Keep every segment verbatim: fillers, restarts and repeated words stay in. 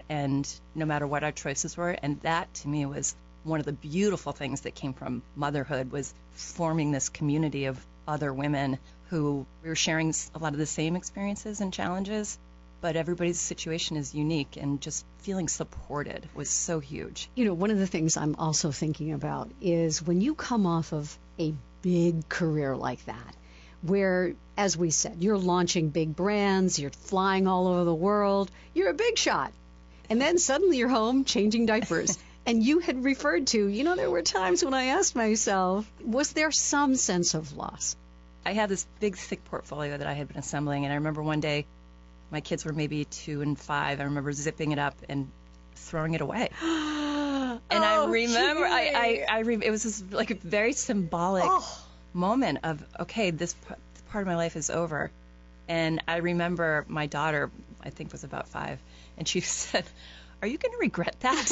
and no matter what our choices were. And that, to me, was one of the beautiful things that came from motherhood, was forming this community of other women who we were sharing a lot of the same experiences and challenges, but everybody's situation is unique, and just feeling supported was so huge. You know, one of the things I'm also thinking about is when you come off of a big career like that, where, as we said, you're launching big brands, you're flying all over the world, you're a big shot. And then suddenly you're home changing diapers. And you had referred to, you know, there were times when I asked myself, was there some sense of loss? I had this big, thick portfolio that I had been assembling, and I remember one day my kids were maybe two and five. I remember zipping it up and throwing it away. And oh, I remember, gee. I, I, I re- it was this, like a very symbolic oh. moment of, okay, this p- part of my life is over. And I remember my daughter, I think was about five, and she said, "Are you going to regret that?"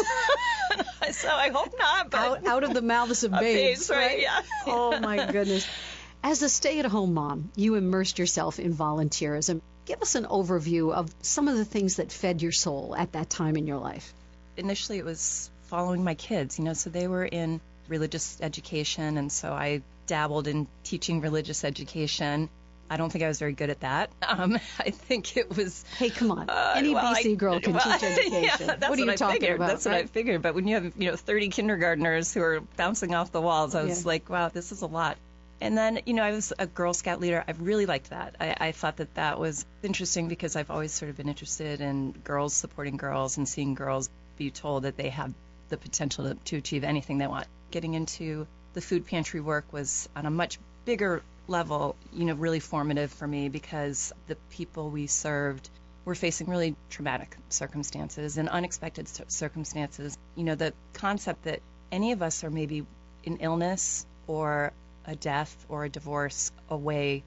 So I hope not. But out, out of the mouths of babes, babes, right? right? Yeah. Oh, my goodness. As a stay-at-home mom, you immersed yourself in volunteerism. Give us an overview of some of the things that fed your soul at that time in your life. Initially, it was following my kids, you know, so they were in religious education, and so I dabbled in teaching religious education. I don't think I was very good at that. Um, I think it was... Hey, come on. Uh, Any well, B C girl I, can well, teach education. Yeah, that's what are you what I talking figured. about? That's right? what I figured. But when you have, you know, thirty kindergartners who are bouncing off the walls, I was yeah. like, wow, this is a lot. And then, you know, I was a Girl Scout leader. I really liked that. I, I thought that that was interesting because I've always sort of been interested in girls supporting girls and seeing girls be told that they have the potential to, to achieve anything they want. Getting into the food pantry work was on a much bigger level, you know, really formative for me because the people we served were facing really traumatic circumstances and unexpected circumstances. You know, the concept that any of us are maybe an illness or a death or a divorce away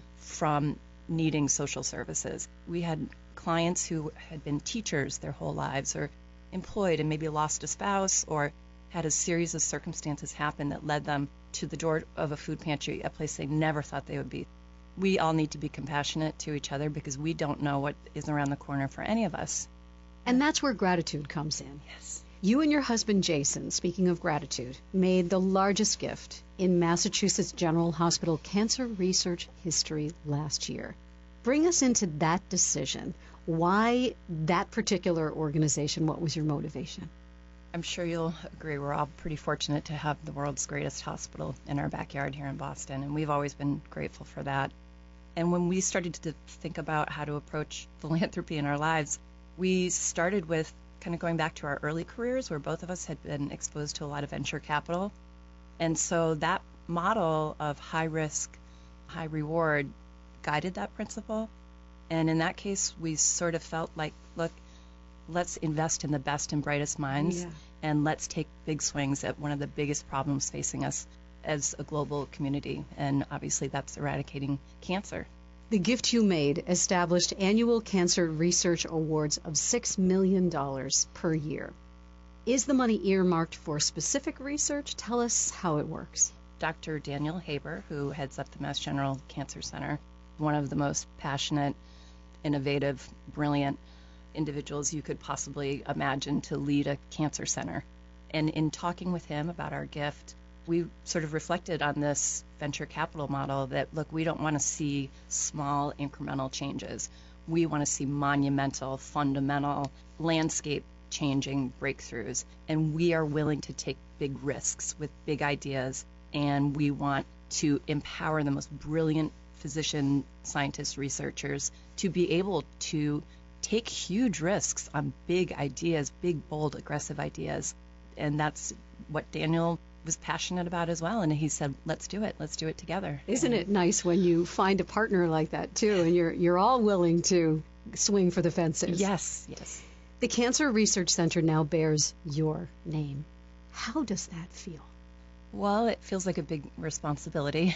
from needing social services. We had clients who had been teachers their whole lives or employed and maybe lost a spouse or had a series of circumstances happen that led them to the door of a food pantry, a place they never thought they would be. We all need to be compassionate to each other because we don't know what is around the corner for any of us. And that's where gratitude comes in. Yes. You and your husband, Jason, speaking of gratitude, made the largest gift in Massachusetts General Hospital cancer research history last year. Bring us into that decision. Why that particular organization? What was your motivation? I'm sure you'll agree we're all pretty fortunate to have the world's greatest hospital in our backyard here in Boston, and we've always been grateful for that. And when we started to think about how to approach philanthropy in our lives, we started with kind of going back to our early careers where both of us had been exposed to a lot of venture capital. And so that model of high risk, high reward guided that principle. And in that case, we sort of felt like, look, let's invest in the best and brightest minds, yeah. and let's take big swings at one of the biggest problems facing us as a global community. And obviously that's eradicating cancer. The gift you made established annual cancer research awards of six million dollars per year. Is the money earmarked for specific research? Tell us how it works. Doctor Daniel Haber, who heads up the Mass General Cancer Center, one of the most passionate, innovative, brilliant individuals you could possibly imagine to lead a cancer center. And in talking with him about our gift, we sort of reflected on this venture capital model that, look, we don't want to see small incremental changes. We want to see monumental, fundamental, landscape-changing breakthroughs. And we are willing to take big risks with big ideas. And we want to empower the most brilliant physician, scientists, researchers to be able to take huge risks on big ideas, big, bold, aggressive ideas. And that's what Daniel was passionate about as well. And he said, let's do it. Let's do it together. Isn't it nice when you find a partner like that, too, and you're you're all willing to swing for the fences? Yes, yes. The Cancer Research Center now bears your name. How does that feel? Well, it feels like a big responsibility.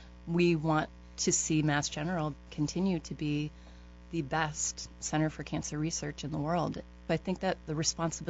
We want to see Mass General continue to be the best center for cancer research in the world. I think that the responsibility